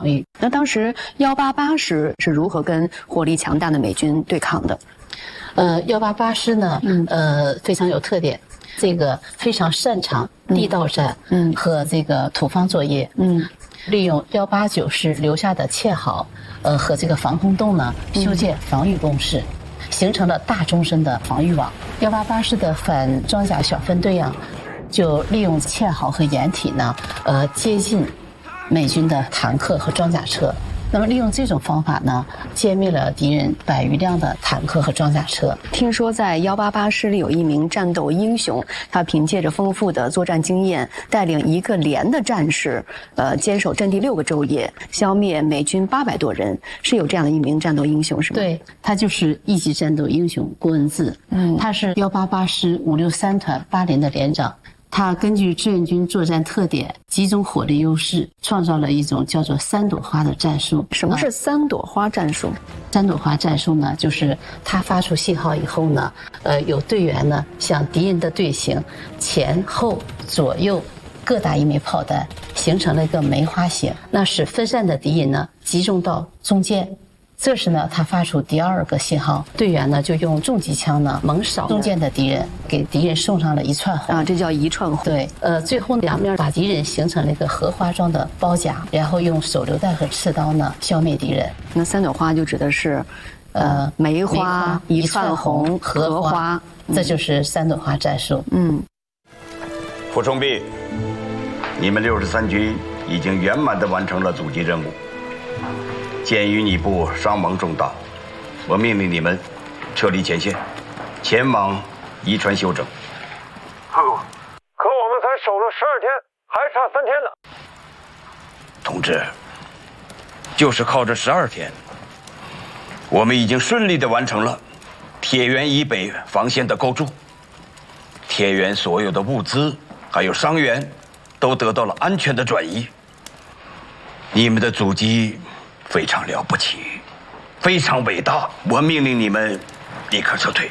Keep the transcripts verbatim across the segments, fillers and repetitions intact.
防御。 那当时幺八八师是如何跟火力强大的美军对抗的？ 呃，幺八八师呢，嗯、呃，非常有特点，这个非常擅长地道战，嗯，和这个土方作业，嗯，利用幺八九师留下的堑壕，呃，和这个防空洞呢，修建防御工事，嗯、形成了大纵深的防御网。幺八八师的反装甲小分队啊，就利用堑壕和掩体呢，呃，接近美军的坦克和装甲车。那么利用这种方法呢，歼灭了敌人百余辆的坦克和装甲车。 听说在幺八八师里有一名战斗英雄，他凭借着丰富的作战经验，带领一个连的战士，呃，坚守阵地六个昼夜，消灭美军八百多人，是有这样的一名战斗英雄，是吗？ 对，他就是一级战斗英雄郭文字。嗯，他是幺八八师五六三团八连的连长。他根据志愿军作战特点，集中火力优势，创造了一种叫做三朵花的战术。 什么是三朵花战术？ 三朵花战术呢，就是他发出信号以后呢，呃，有队员呢向敌人的队形前后左右各打一枚炮弹，形成了一个梅花形，那使分散的敌人呢集中到中间。这时呢，他发出第二个信号，队员呢就用重机枪呢猛扫中间的敌人，给敌人送上了一串红啊，这叫一串红。 对，呃，最后两面把敌人形成了一个荷花状的包夹，然后用手榴弹和刺刀呢消灭敌人。 那三朵花就指的是，呃，梅花、梅花一串红、荷花， 这就是三朵花战术。 嗯， 傅崇弼，你们六十三军已经圆满地完成了阻击任务。鉴于你部伤亡重大，我命令你们撤离前线，前往宜川休整。 报告，可我们才守了十二天，还差三天呢。 同志，就是靠这十二天，我们已经顺利地完成了铁原以北防线的构筑。铁原所有的物资还有伤员都得到了安全的转移。你们的阻击非常了不起，非常伟大，我命令你们立刻撤退。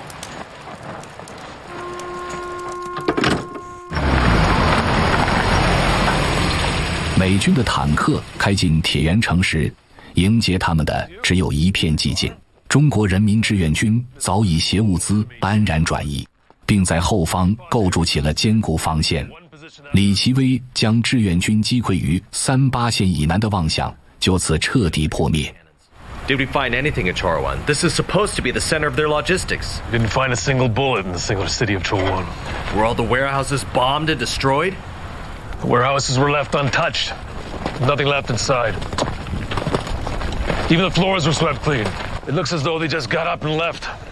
美军的坦克开进铁原城时，迎接他们的只有一片寂静。中国人民志愿军早已携物资安然转移，并在后方构筑起了坚固防线。李奇微将志愿军击溃于三八线以南的妄想就此彻底破灭。 Did we find anything at Chorwan? This is supposed to be the center of their logistics. Didn't find a single bullet in the single city of Chorwan. Were all the warehouses bombed and destroyed? The warehouses were left untouched. Nothing left inside. Even the floors were swept clean. It looks as though they just got up and left.